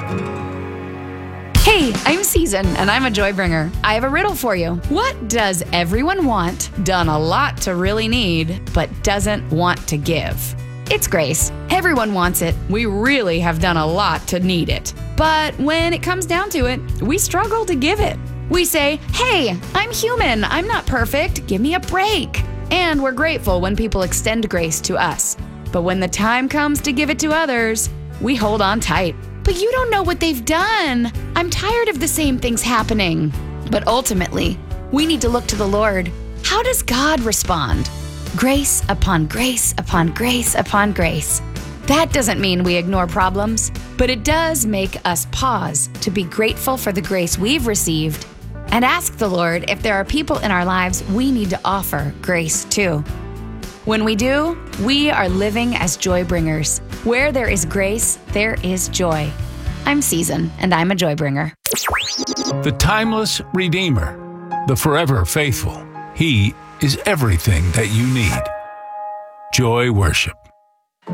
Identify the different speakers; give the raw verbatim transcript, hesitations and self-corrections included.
Speaker 1: Hey, I'm Season, and I'm a joy bringer. I have a riddle for you. What does everyone want, done a lot to really need, but doesn't want to give? It's grace. Everyone wants it. We really have done a lot to need it. But when it comes down to it, we struggle to give it. We say, hey, I'm human. I'm not perfect. Give me a break. And we're grateful when people extend grace to us. But when the time comes to give it to others, we hold on tight. But you don't know what they've done. I'm tired of the same things happening. But ultimately, we need to look to the Lord. How does God respond? Grace upon grace upon grace upon grace. That doesn't mean we ignore problems, but it does make us pause to be grateful for the grace we've received and ask the Lord if there are people in our lives we need to offer grace to. When we do, we are living as joy bringers. Where there is grace, there is joy. I'm Season, and I'm a joy bringer.
Speaker 2: The timeless Redeemer, the forever faithful. He is everything that you need. Joy Worship.